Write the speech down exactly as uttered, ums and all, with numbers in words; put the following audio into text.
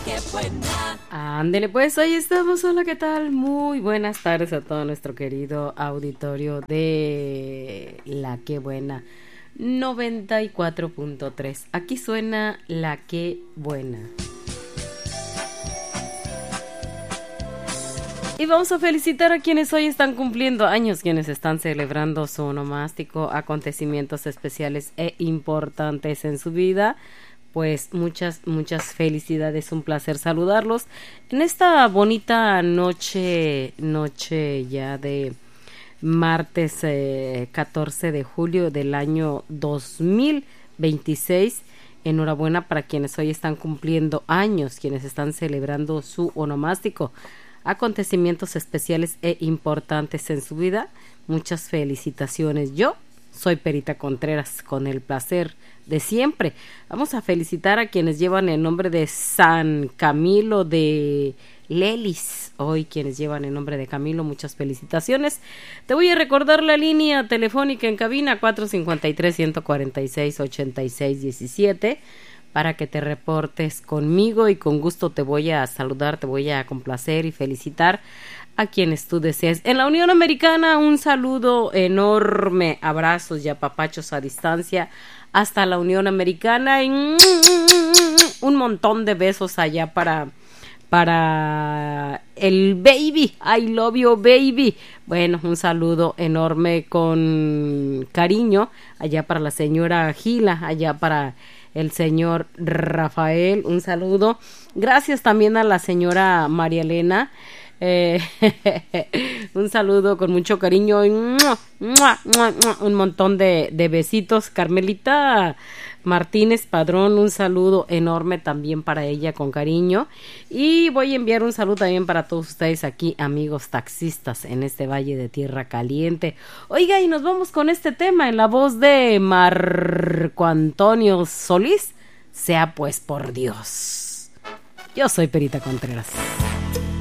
que buena. Ándele pues, ahí estamos. Hola, ¿qué tal? Muy buenas tardes a todo nuestro querido auditorio de La Que Buena noventa y cuatro punto tres. Aquí suena La Que Buena. Y vamos a felicitar a quienes hoy están cumpliendo años, quienes están celebrando su onomástico, acontecimientos especiales e importantes en su vida. Pues muchas, muchas felicidades, un placer saludarlos en esta bonita noche, noche ya de martes eh, catorce de julio del año dos mil veintiséis. Enhorabuena para quienes hoy están cumpliendo años, quienes están celebrando su onomástico, acontecimientos especiales e importantes en su vida. Muchas felicitaciones. Yo soy Perita Contreras, con el placer de siempre. Vamos a felicitar a quienes llevan el nombre de San Camilo de Lelis. Hoy quienes llevan el nombre de Camilo, muchas felicitaciones. Te voy a recordar la línea telefónica en cabina cuatro cinco tres, uno cuatro seis, ocho seis uno siete para que te reportes conmigo y con gusto te voy a saludar, te voy a complacer y felicitar a quienes tú desees. En la Unión Americana, un saludo enorme, abrazos y apapachos a distancia hasta la Unión Americana y un montón de besos allá para para el baby. I love you, baby. Bueno, un saludo enorme con cariño allá para la señora Gila, allá para el señor Rafael, un saludo. Gracias también a la señora María Elena. Eh, un saludo con mucho cariño y ¡mua, mua, mua, mua! Un montón de, de besitos. Carmelita Martínez Padrón, un saludo enorme también para ella con cariño. Y voy a enviar un saludo también para todos ustedes aquí, amigos taxistas en este Valle de Tierra Caliente. Oiga, y nos vamos con este tema en la voz de Marco Antonio Solís. Sea pues por Dios. Yo soy Perita Contreras.